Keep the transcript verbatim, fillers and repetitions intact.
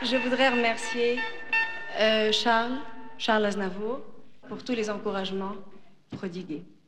Je voudrais remercier euh, Charles, Charles Aznavour, pour tous les encouragements prodigués.